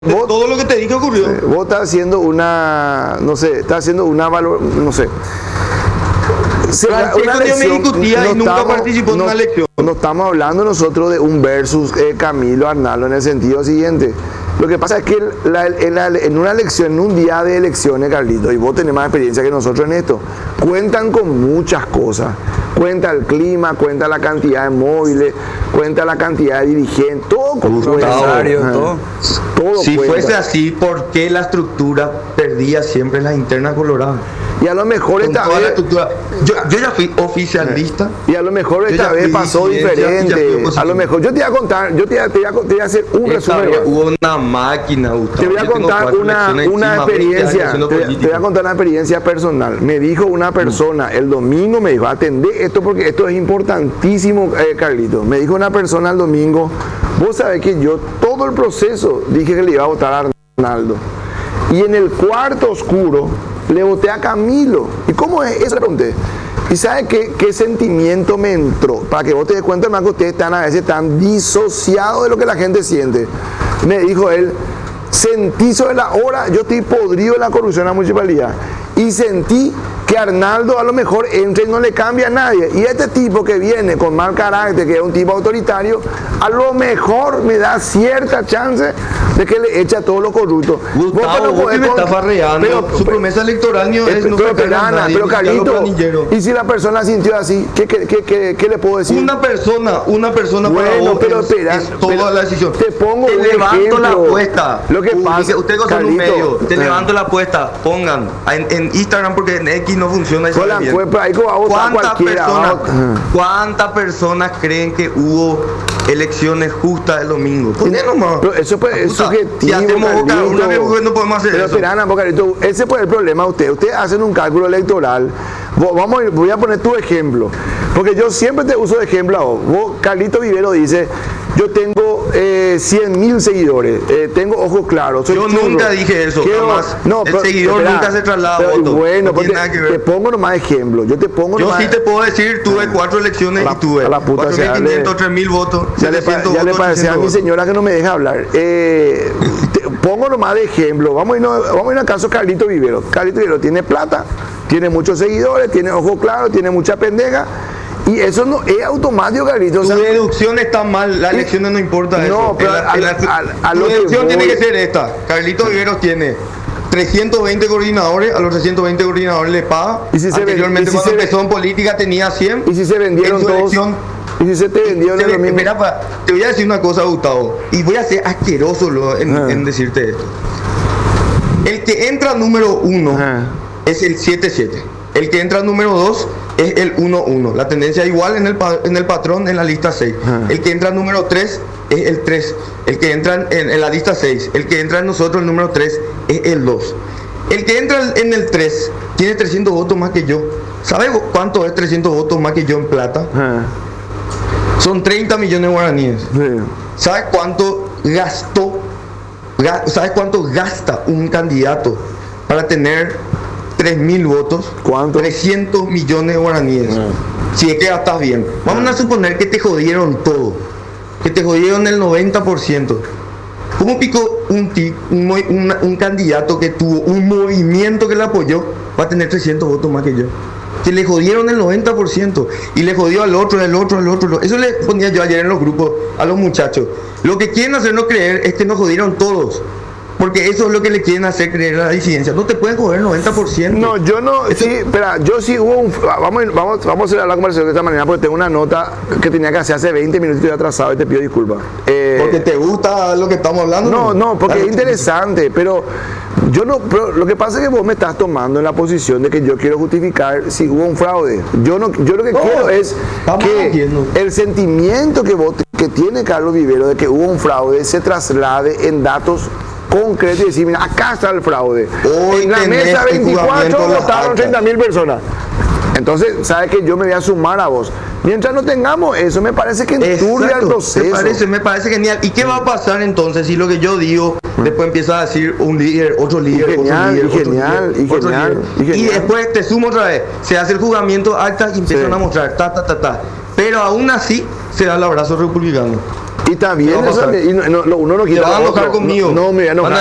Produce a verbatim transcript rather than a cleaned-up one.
vos, todo lo que te dije ocurrió. Eh, vos estás haciendo una, no sé, estás haciendo una valor, no sé. Se, una lección, me discutía no y nunca estamos, participó en no, una lección. No estamos hablando nosotros de un versus eh, Camilo Arnaldo en el sentido siguiente. Lo que pasa es que la, en, la, en una elección, en un día de elecciones, Carlito, y vos tenés más experiencia que nosotros en esto, cuentan con muchas cosas. Cuenta el clima, cuenta la cantidad de móviles, cuenta la cantidad de dirigentes, todo con todo. todo. todo si cuenta. fuese así, ¿por qué la estructura perdía siempre en las internas coloradas? Y a lo mejor esta vez, yo, yo ya fui oficialista. Y a lo mejor esta vez pasó diferente. A lo mejor, yo te voy a contar, yo te voy a, te voy a, te voy a hacer un esta resumen. Hubo una máquina, Gustavo. Te voy a yo contar una, una experiencia, te, te voy a contar una experiencia personal. Me dijo una persona, mm. el domingo me dijo, atendé esto porque esto es importantísimo, eh, Carlito. Me dijo una persona el domingo, vos sabés que yo todo el proceso dije que le iba a votar a Arnaldo. Y en el cuarto oscuro le voté a Camilo. ¿Y cómo es? Eso le pregunté. ¿Y sabe qué, qué sentimiento me entró? Para que vos te des cuenta, hermano, que ustedes están a veces tan disociados de lo que la gente siente. Me dijo él, sentí sobre la hora, yo estoy podrido de la corrupción en la municipalidad. Y sentí que Arnaldo a lo mejor entra y no le cambia a nadie. Y este tipo que viene con mal carácter, que es un tipo autoritario, a lo mejor me da cierta chance de que le eche a todos los corruptos. Gustavo, vos, vos que me estás farreando, pero, su promesa electoral no es no sacar a nadie, pero Carlito, y si la persona sintió así, ¿qué, qué, qué, qué, qué le puedo decir? Una persona, una persona bueno, para vos pero es, espera, es toda pero la decisión. Te pongo te un levanto ejemplo. la apuesta. Lo que pasa, ustedes son un medio, te levanto la apuesta, pongan en, en Instagram porque en X no funciona eso. ¿Cuántas personas, ¿Cuántas personas creen que hubo elecciones justas el domingo? Poné nomás. Pero eso pues, es subjetivo. Si hacemos boca, una vez no podemos hacer pero eso. Pero espera, Carlito, ese fue el problema de ustedes. Ustedes hacen un cálculo electoral. Vamos a ir, voy a poner tu ejemplo. Porque yo siempre te uso de ejemplo a vos. Vos, Carlito Vivero dice, yo tengo eh, cien mil seguidores, eh, tengo ojos claros. Soy yo churro, nunca dije eso, quiero, jamás. No, el pero, seguidor espera, nunca se traslada pero, a voto. Bueno, no tiene te, nada que ver. te pongo nomás ejemplo. Yo te pongo Yo nomás, sí te puedo decir, tuve cuatro elecciones la, y tuve cuatro mil quinientos, tres mil votos. Ya le, pa, ya le parecía a mi señora que no me deja hablar. Eh, te, pongo nomás de ejemplo. Vamos a irnos, vamos a ir al caso Carlito Vivero. Carlito Vivero tiene plata, tiene muchos seguidores, tiene ojos claros, tiene mucha pendeja. Y eso no es automático, Carlito. Tu o sea, deducción está mal, las elecciones no importa no, eso. No, pero la, a, la, a, a tu deducción tiene que ser esta. Carlito Viveros tiene trescientos veinte coordinadores, a los trescientos veinte coordinadores le paga. ¿Y si anteriormente se, ¿y si cuando se empezó en política tenía cien? ¿Y si se vendieron todos? ¿Y si se te vendieron se, lo mismo? Mira, pa, te voy a decir una cosa, Gustavo, y voy a ser asqueroso en, ah. en decirte esto. El que entra número uno ah. es el siete siete. El que entra número dos es el uno uno. La tendencia es igual en el, en el patrón en la lista seis. Ah. El que entra número tres es el tres. El que entra en, en la lista seis. El que entra en nosotros, el número tres, es el dos. El que entra en el tres tiene trescientos votos más que yo. ¿Sabes cuánto es trescientos votos más que yo en plata? Ah. Son treinta millones de guaraníes. Sí. ¿Sabes cuánto gastó? ¿Sabes cuánto gasta un candidato para tener tres mil votos? ¿Cuánto? trescientos millones de guaraníes. Ah. Si es que gastas bien. Vamos ah. a suponer que te jodieron todo. Que te jodieron el noventa por ciento. ¿Cómo picó un, un, un, un candidato que tuvo un movimiento que le apoyó va a tener trescientos votos más que yo? Que le jodieron el noventa por ciento y le jodió al otro, al otro, al otro. Eso le ponía yo ayer en los grupos a los muchachos. Lo que quieren hacernos creer es que nos jodieron todos. Porque eso es lo que le quieren hacer creer a la disidencia. No te pueden joder el noventa por ciento. No, yo no, eso, sí, espera, yo sí hubo un, vamos, vamos, vamos a hacer la conversación de esta manera porque tengo una nota que tenía que hacer hace veinte minutos y estoy atrasado y te pido disculpas. Eh, ¿Porque te gusta lo que estamos hablando? No, no, porque Dale, es interesante, pero yo no, pero lo que pasa es que vos me estás tomando en la posición de que yo quiero justificar si hubo un fraude. Yo no, yo lo que no, quiero es que haciendo. el sentimiento que vos, que tiene Carlos Vivero de que hubo un fraude se traslade en datos concreto y decir, mira, acá está el fraude. Hoy en la mesa veinticuatro votaron treinta mil personas. Entonces, ¿sabes que yo me voy a sumar a vos? Mientras no tengamos eso, me parece que enturbia el proceso. Me parece, me parece genial. ¿Y qué va a pasar entonces si lo que yo digo después empieza a decir un líder, otro líder, y genial, otro líder, y genial, otro líder, y otro genial, líder. Y, genial. Y después te sumo otra vez. Se hace el juzgamiento acta y empiezan sí. a mostrar ta, ta, ta, ta. Pero aún así se da el abrazo republicano. Y también, eso, y no, no, uno no quiere. Te van a enojar conmigo. No, no me voy a enojar.